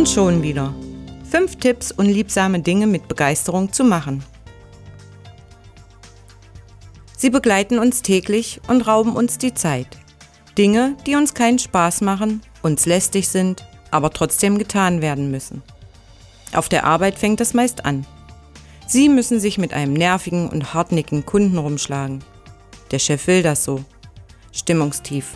Und schon wieder. 5 Tipps, unliebsame Dinge mit Begeisterung zu machen. Sie begleiten uns täglich und rauben uns die Zeit. Dinge, die uns keinen Spaß machen, uns lästig sind, aber trotzdem getan werden müssen. Auf der Arbeit fängt es meist an. Sie müssen sich mit einem nervigen und hartnäckigen Kunden rumschlagen. Der Chef will das so. Stimmungstief.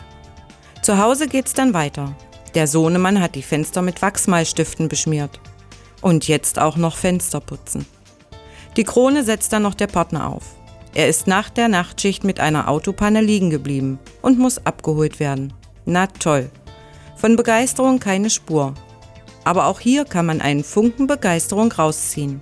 Zu Hause geht's dann weiter. Der Sohnemann hat die Fenster mit Wachsmalstiften beschmiert. Und jetzt auch noch Fenster putzen. Die Krone setzt dann noch der Partner auf. Er ist nach der Nachtschicht mit einer Autopanne liegen geblieben und muss abgeholt werden. Na toll. Von Begeisterung keine Spur. Aber auch hier kann man einen Funken Begeisterung rausziehen.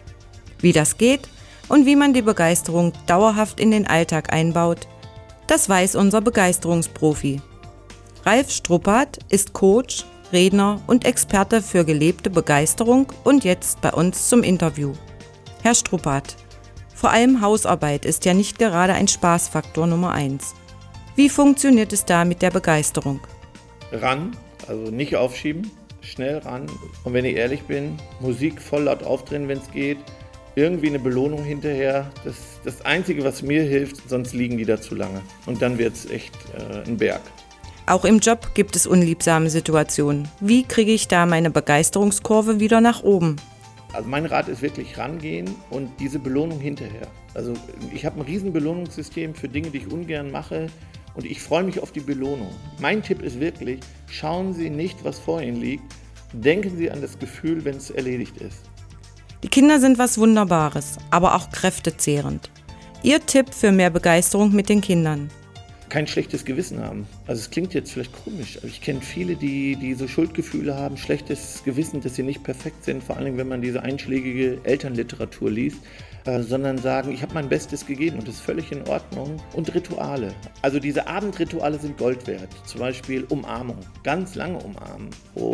Wie das geht und wie man die Begeisterung dauerhaft in den Alltag einbaut, das weiß unser Begeisterungsprofi. Ralf Struppert ist Coach, Redner und Experte für gelebte Begeisterung und jetzt bei uns zum Interview. Herr Struppert, vor allem Hausarbeit ist ja nicht gerade ein Spaßfaktor Nummer 1. Wie funktioniert es da mit der Begeisterung? Ran, also nicht aufschieben, schnell ran. Und wenn ich ehrlich bin, Musik voll laut aufdrehen, wenn es geht. Irgendwie eine Belohnung hinterher. Das Einzige, was mir hilft, sonst liegen die da zu lange. Und dann wird es echt ein Berg. Auch im Job gibt es unliebsame Situationen. Wie kriege ich da meine Begeisterungskurve wieder nach oben? Also mein Rat ist wirklich rangehen und diese Belohnung hinterher. Also ich habe ein riesen Belohnungssystem für Dinge, die ich ungern mache und ich freue mich auf die Belohnung. Mein Tipp ist wirklich, schauen Sie nicht, was vor Ihnen liegt. Denken Sie an das Gefühl, wenn es erledigt ist. Die Kinder sind was Wunderbares, aber auch kräftezehrend. Ihr Tipp für mehr Begeisterung mit den Kindern? Kein schlechtes Gewissen haben. Also es klingt jetzt vielleicht komisch, aber ich kenne viele, die so Schuldgefühle haben, schlechtes Gewissen, dass sie nicht perfekt sind, vor allem wenn man diese einschlägige Elternliteratur liest, sondern sagen, ich habe mein Bestes gegeben und das ist völlig in Ordnung. Und Rituale. Also diese Abendrituale sind Gold wert. Zum Beispiel Umarmung, ganz lange umarmen.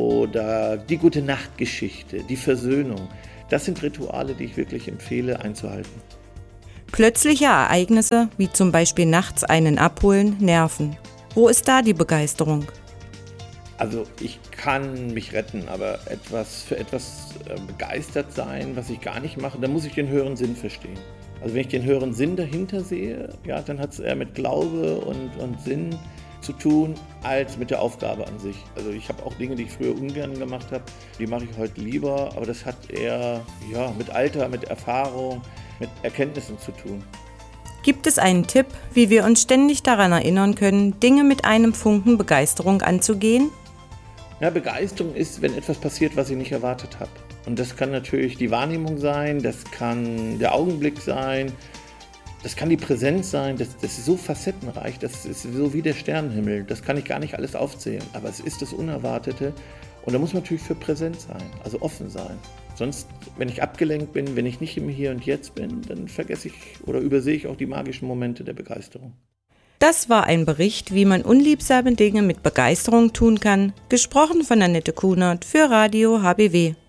Oder die Gute-Nacht-Geschichte, die Versöhnung. Das sind Rituale, die ich wirklich empfehle einzuhalten. Plötzliche Ereignisse, wie zum Beispiel nachts einen abholen, nerven. Wo ist da die Begeisterung? Also ich kann mich retten, aber für etwas begeistert sein, was ich gar nicht mache, dann muss ich den höheren Sinn verstehen. Also wenn ich den höheren Sinn dahinter sehe, ja, dann hat es eher mit Glaube und Sinn zu tun, als mit der Aufgabe an sich. Also ich habe auch Dinge, die ich früher ungern gemacht habe, die mache ich heute lieber, aber das hat eher mit Alter, mit Erfahrung, mit Erkenntnissen zu tun. Gibt es einen Tipp, wie wir uns ständig daran erinnern können, Dinge mit einem Funken Begeisterung anzugehen? Ja, Begeisterung ist, wenn etwas passiert, was ich nicht erwartet habe. Und das kann natürlich die Wahrnehmung sein, das kann der Augenblick sein, das kann die Präsenz sein, das ist so facettenreich, das ist so wie der Sternenhimmel, das kann ich gar nicht alles aufzählen, aber es ist das Unerwartete und da muss man natürlich für präsent sein, also offen sein. Sonst, wenn ich abgelenkt bin, wenn ich nicht im Hier und Jetzt bin, dann vergesse ich oder übersehe ich auch die magischen Momente der Begeisterung. Das war ein Bericht, wie man unliebsame Dinge mit Begeisterung tun kann, gesprochen von Annette Kunert für Radio HBW.